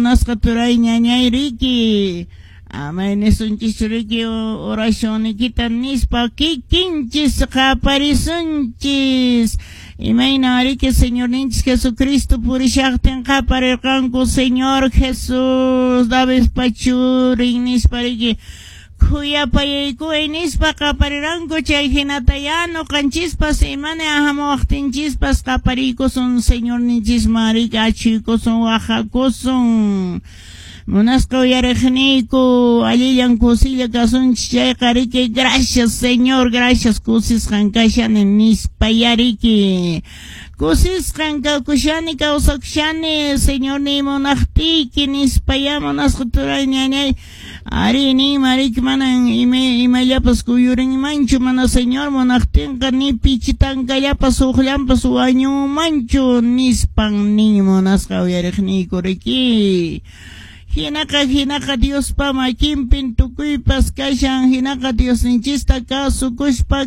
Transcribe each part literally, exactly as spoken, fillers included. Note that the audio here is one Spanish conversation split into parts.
manasqa turay ñañay riki amay nisunchis riki oracionikita nispa kikinchis qaparisunchis imayna riki Señor ninchis Jesucristo purishaqtin qaparirqanku Señor Jesús David pachurin nispa riki kuyapayaykuy nispa qapariranku chay hinatayano qanchispas imani ahamuwaqtinchispas qaparikusun Señor ninchis mariki achikusun wajakusun munasqa uyariqniyku allillan kusilla kasunchis chayqa riki gracias Señor gracias kusisqan kashani nispa yariki kusisqan kawkushani kawsakushani Señor nimunaqtiki nispa ya munasqa turay ñañay ari nima riki manan imayllapas kuyurinmanchu mana Señor munaqtinqa ni pichitankallapas uqllanpas wañumanchu nispan ni munasqa uyariqniyku riki Hinaka hinaka Dios pa makinpin tukuypas kashan hinaka Dios ninchista kasukushpa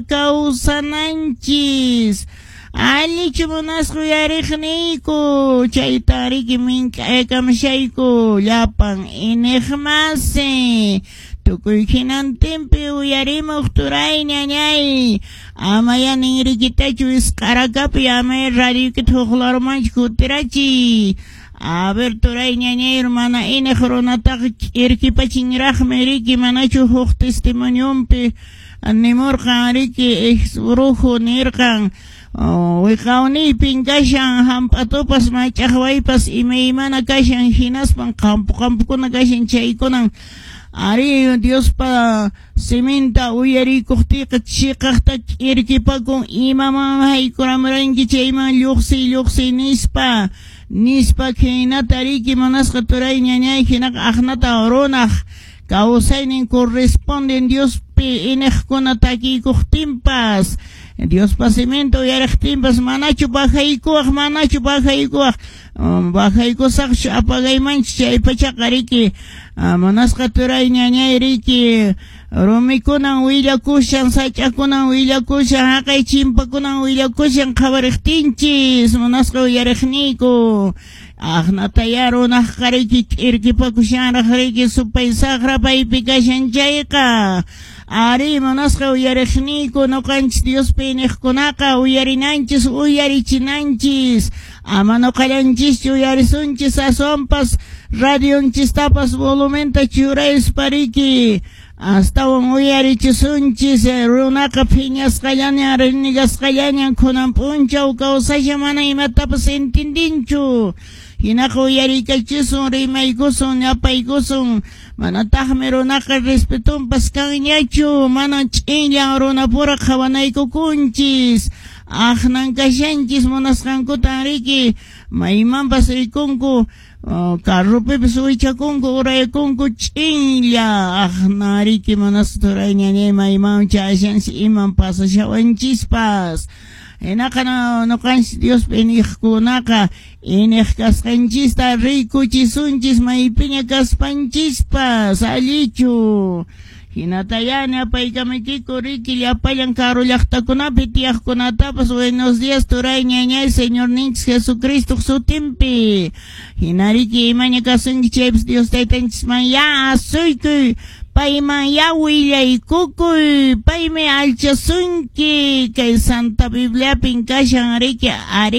kawsananchis allichu munasqa uyariqniyku chayta riki mink'aykamashayku llapan iniqmasi tukuy hinantinpi uyarimuq turay ñañay amaya ninrikitachu isqarakapi amay radiokita huqlarmanchu kutirachi a ver turay ñañay hermana iniq runataqa irkipachinraqmi riki manachu huk testimoniumpi nimurqan riki brujo nirqan wiqawniypin kashan hamp'atupas mach'aqwaypas imaymana kashan hinaspan qampu qampukuna kashan chaykunan ari Diospa siminta uyarikuqtiqa chiqaqta irkipakun imaman haykuramranki chayman lluqsi lluqsi nispa nispa hinata riki manasqa turay ñañay hinaqa aqnata runaq kawsaynin corresponden Diospi iniqkuna takikuqtinpas Diospa cimento uyariqtinpas manachu bajaykuwaq manachu bajaykuwaq bajaykusaqchu apagaymanchu chay pachaqa riki manasqa turay ñañay riki rumikunan willakushan sach'akunan willakushan haqay chimpakunan willakushan qhawariqtinchis manasqa uyariqniyku aqnataya runaqqa riki irkipakushanraq riki supay saqra paypi kashan chayqa ari manasqa uyariqniyku nuqanchis Diospi iniqkunaqa uyarinanchis uyarichinanchis ama nuqallanchis uyarisunchis aswanpas radionchistapas volumenta churayuspa riki astawan uyarichisunchis runaqa phiñasqallaña rinigasqallaña kunan p'unchaw kawsasha mana imatapas entendinchu hinaqa uyarikaychisun rimaykusun yapaykusun manataqmi runaqa respetunpas kanñachu mana ch'inllan runapura qhawanaykukunchis aqnan kashanchis munasqankutan riki maymanpas rikunku carrupipis uychakunku uraykunku ch'inlla aqna riki manas turay ñañay mayman chashansi iman pasashawanchispas hinaqa nuqanchis Diospi iniqkunaqa iniq kasqanchista rikuchisunchis maypiña kaspanchispas allichu hinatayani apaykamakiku riki llapallan karu llaqtakunapi tiyaqkunatapas buenos días turay ñañay Señor ninchis Jesucristo sutinpi hina riki imaña kasunki chaypis Dios taytanchisman ya asuykuy payman ya willaykukuy paymi alchasunki kay Santa Bibliapin kashan riki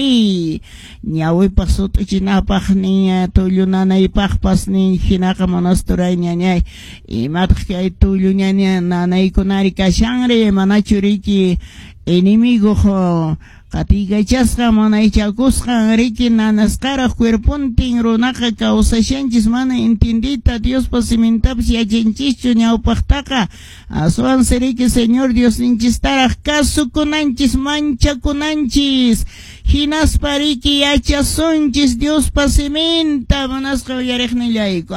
ari ñawipaq sut'uchinapaq ni tullunanaypaqpas ni hinaqa manas turay ñañay imataq kay tullu ñañay nanaykunari kashanri manachu riki enemigo qatigachasqa mana ichakusqa riki nanasqaraq cuerpuntin runaqa kawsashanchis mana entendita Diospa simintapas yachanchischu ñawpaqtaqa aswansi riki Señor Dios ninchistaraq kasukunanchis manchakunanchis hinaspa riki yachasunchis Diospa siminta manasqa uyariqnillayku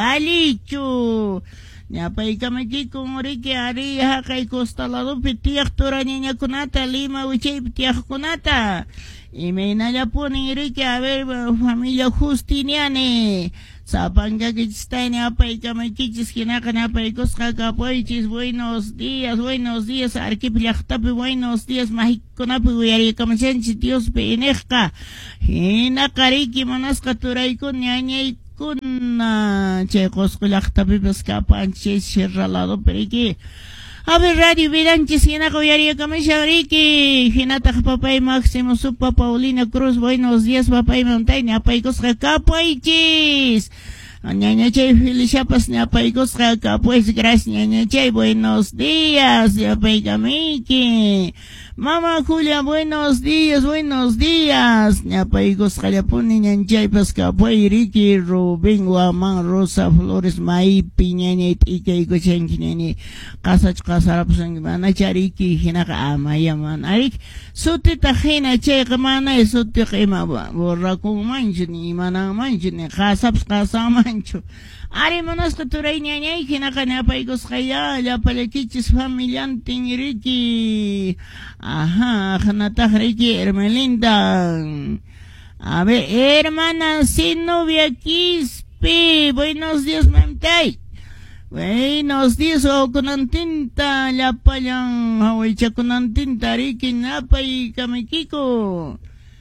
alichu ñapaykamikikun riki ari haqay costaladupi tiyaq tura niñakunata Lima wichaypi tiyaqkunata imaynallapunin riki a ver familia Justiniani sapankakichistayni apaykamikikis hinaqa ñapaykusqa kapuychis buenos días buenos días arkipi llaqtapi buenos días mahikunapi uyariykamushanchis Diospi iniqqa hinaqa riki manasqa turaykun ñañay kuna chay qusqulaqtapipas kapanchis shirralado periki. A ver, Radio Vidanchis, Hina Coyaria Kamishariki, Hinata Papay Máximo, su Paulina Cruz, buenos días, Papay Montaña, Apaicos Capoichis. Ñaña Chay, Filichapas, Apaicos Capois, gracias, Ñaña Chay, buenos días, Apaikamiki. Mamá Julia, buenos días, buenos días. Ñapaigos Jalapuni, Ñanchaypas, Capoy, Ricky, Rubén, Guamán, Rosa, Flores, Mai, Piñanet, Ike, Chenkineni, Casach, Casarapsan, Manachariki, Hinaka, Mayaman, Arik, Suti Tajina, Chek, Mana, Suti Rema, Borraku Manchini, Mana Manchini, Casaps, Casamancho. Ari manas katuray ñañay, Hinaka, Ñapaigos Jaya, La Palequichis, Familiantin, Ricky. Ajá, Janatah Ricky, Hermelinda. A ver, hermana, sin novia Quispe. Buenos días, mamtay. Buenos días, o con antinta, la payan, hawicha con antinta, Ricky, Napa y Kamikiko.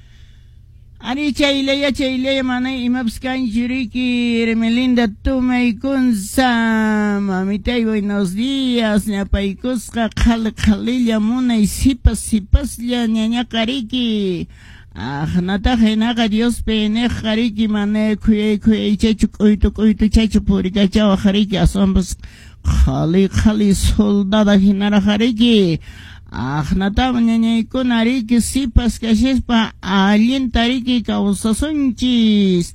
Ari chayleya, chayleya, mana, imapskan, Ricky, Hermelinda, tuma y kunsa. Mamitay, buenos días, Ñapaicusca, Kal, Kalilla, Muna y Sipas, Sipas, ya, Ñaña Kariki. Ah, Nata, Genaga, Dios, Pene, Jariki, Mane, Kuye, Kuye, Chechu, Kuito, Kuito, Chechu, Purica, Chao, Jariki, Asombas, Kali, Kali, Soldada, Hinara, Jariki. Ah, Nata, Ñaña, Kunariki, Sipas, Kashespa, Alien, Tariki, Causasonchis.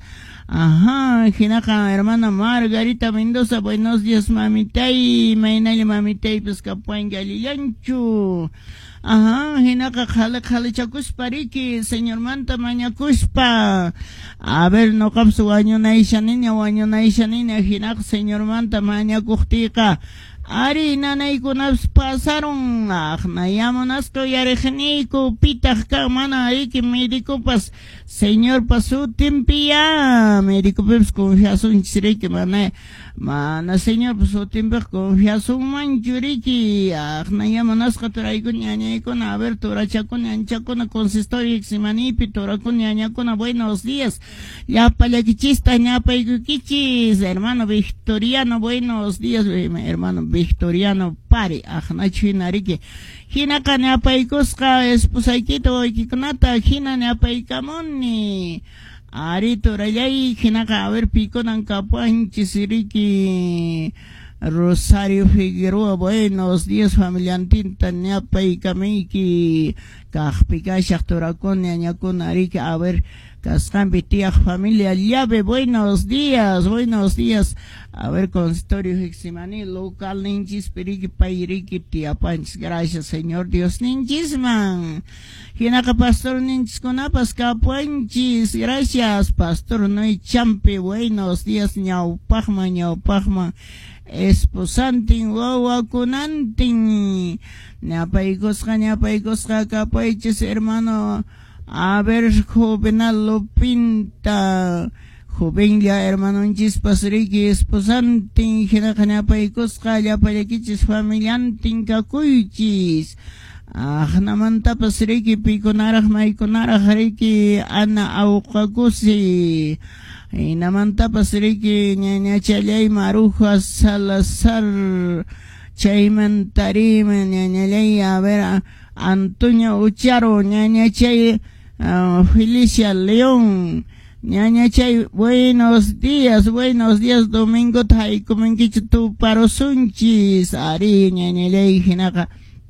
Ajá, Jinaka, hermana Margarita Mendoza, buenos días, mamitay, mainay, mamitay, pescapuan, galilanchu. Ajá, Jinaka, jale, jale, chacuspariki, señor Manta, mañacuspa. A ver, no capsu, año naisha niña, o año naisha niña, Jinaka, señor Manta, mañacuchtica. Ari nanay kunaps pasaron, ah, nayamonas to yarejenico, pitach kamana, iki médico pas, señor pasu timpia, médico peps confianza un chiriki, mana, mana señor pasu timpia confianza un manchuriki, ah, nayamonas katuraico ñañaico, a ver, torachaco ñanchaco na consistorio ximanipi, toraco ñañaco na buenos días, ya palaquichista, ñapa iguquichis, hermano Victoriano, buenos días, hermano Victoriano Pari, ajnachi nariki. Hina ka neapaikosca, esposaikito, ikikunata, hina neapaikamoni. Arito rayay, hina ka, a ver, pico nan kapuan, chisiriki. Rosario Figueroa, buenos días, familiantinta, neapaikamiki. Kajpika, shaktorakon, ñañakon, ariki, a ver, Cascambi, tía, familia, llave, buenos días, buenos días. A ver, consistorio Heximani, local ninjis, periki, pairiki, tía Panch, gracias, Señor Dios, ninjis, man. Hinaka, pastor ninjis, conapas, capuanchis, gracias, pastor Noy Champe, buenos días, ñaupajma, ñaupajma. Esposantin, wawakunantin. Ñapaicosca, ñapaicosca, capuanchis, hermano. A ver, Jovenal lo pinta. Joven ya, hermano, chispas riki, esposantin, jinajanapa y cosca, ya payaquichis, familiantin, cacuichis. Ah, namantapas riki, piconaraj, maiconaraj riki, ana aucacusi. Y namantapas riki, ñañachalay, maruja, salazar, chayman tarim, ñañalay, a ver, Antonio Ucharo, ñañachay, Uh, Felicia León, ñaña chay, buenos días, buenos días, domingo, tai, comenquichu tu parosunchis, ari, ñaña ley, jinaka,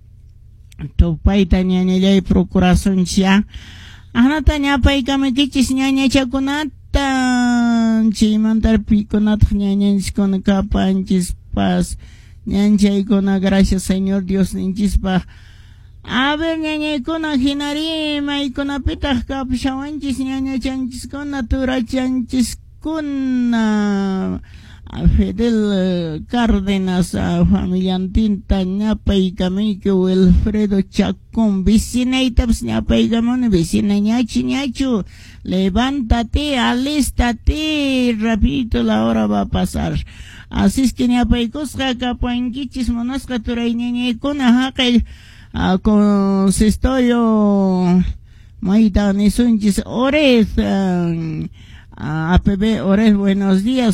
tu paita, ñaña ley, procurasunchia, anata, ñapay, kamequichis, ñaña chakunata, chimantar piconat, ñaña con capanchis, paz, ñaña con gracias, Señor Dios, ninchis, a ver, ñaña kuna hinari, may kuna pitah kapshawanchis, ñaña chanchis kuna, tura chanchis kuna. Fidel Cárdenas, familiantinta, ñapay kamiki, Wilfredo Chacón, vicina itaps, ñapay kamon, vicina ñachi ñachu, levántate, alístate, rapidito la hora va a pasar. Así es que ñapay cosca, capuanquichis, monasca, tura ñaña kuna, jaque, a consistorio, maita, nisunchis, ores, A P B Ores, buenos días.